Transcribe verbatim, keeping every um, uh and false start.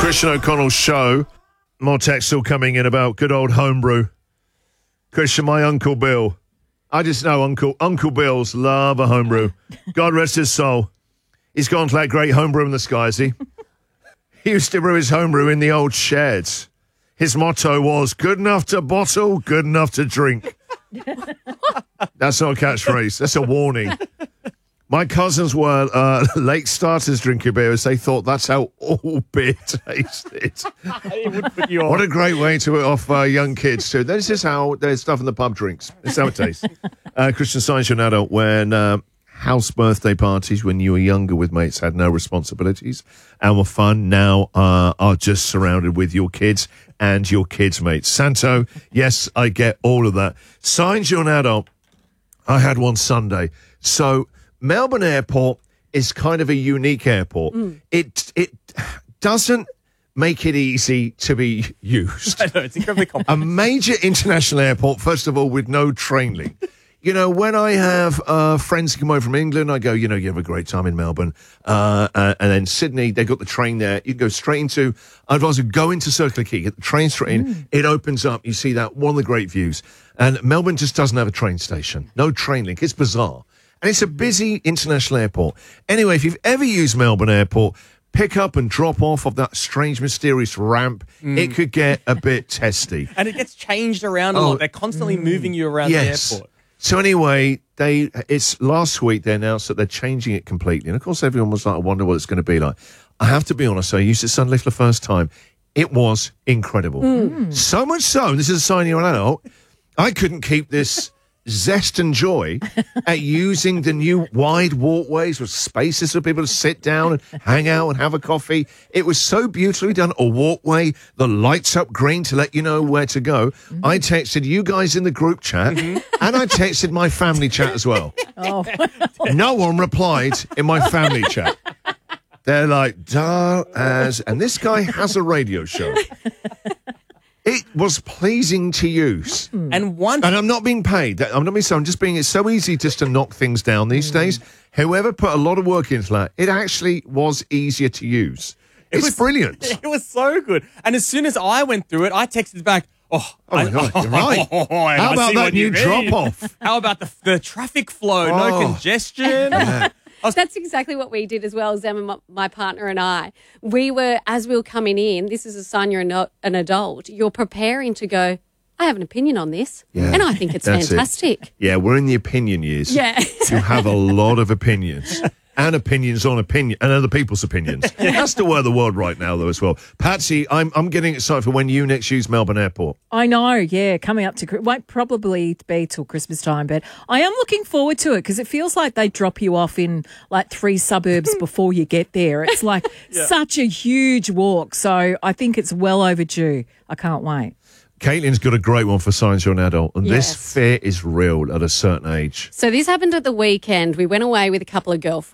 Christian O'Connell's show. More text still coming in about good old homebrew. Christian, my Uncle Bill. I just know Uncle Uncle Bill's love a homebrew. God rest his soul. He's gone to that great homebrew in the sky, is he? He used to brew his homebrew in the old sheds. His motto was, good enough to bottle, good enough to drink. That's not a catchphrase. That's a warning. My cousins were uh, late starters drinking beer as they thought that's how all beer tasted. It would put you on. What a great way to off uh, young kids, too. This is how there's stuff in the pub drinks. This is how it tastes. Uh, Christian Science, you're an adult when uh, house birthday parties when you were younger with mates had no responsibilities and were fun. Now uh, are just surrounded with your kids and your kids' mates. Santo, yes, I get all of that. Signs, you're an adult. I had one Sunday. So Melbourne Airport is kind of a unique airport. Mm. It it doesn't make it easy to be used. I know, it's incredibly complicated. A major international airport, first of all, with no train link. You know, when I have uh, friends come over from England, I go, you know, you have a great time in Melbourne. Uh, uh, and then Sydney, they got the train there. You can go straight into, I'd rather go into Circular Quay, get the train straight in. Mm. It opens up. You see that, one of the great views. And Melbourne just doesn't have a train station. No train link. It's bizarre. And it's a busy international airport. Anyway, if you've ever used Melbourne Airport, pick up and drop off of that strange, mysterious ramp. Mm. It could get a bit testy. And it gets changed around a oh, lot. They're constantly mm, moving you around yes. the airport. So anyway, they it's last week they announced that they're changing it completely. And of course, everyone was like, I wonder what it's going to be like. I have to be honest, I used it suddenly for the first time. It was incredible. Mm. So much so, and this is a sign you're an adult, I couldn't keep this zest and joy at using the new wide walkways with spaces for people to sit down and hang out and have a coffee. It was so beautifully done. A walkway, the lights up green to let you know where to go. Mm-hmm. I texted you guys in the group chat mm-hmm. and I texted my family chat as well. Oh. No one replied in my family chat. They're like, dull as, and this guy has a radio show. It was pleasing to use. And one, and I'm not being paid. I'm not being so. I'm just being. It's so easy just to knock things down these mm. days. Whoever put a lot of work into that, it actually was easier to use. It it's was, brilliant. It was so good. And as soon as I went through it, I texted back. Oh, oh my I, God, you're right. Oh, How about that new drop off? How about the the traffic flow? Oh. No congestion. Yeah. That's exactly what we did as well, Zem and my partner and I. We were, as we were coming in, this is a sign you're an, an adult, you're preparing to go, I have an opinion on this, yeah. and I think it's fantastic. It. Yeah, we're in the opinion years. Yeah. You have a lot of opinions. And opinions on opinion and other people's opinions. That's the word of the world right now, though, as well. Patsy, I'm I'm getting excited for when you next use Melbourne Airport. I know, yeah, coming up to won't probably be till Christmas time, but I am looking forward to it because it feels like they drop you off in like three suburbs before you get there. It's like yeah. such a huge walk, so I think it's well overdue. I can't wait. Caitlin's got a great one for Science You're an Adult, and yes. this fear is real at a certain age. So this happened at the weekend. We went away with a couple of girlfriends.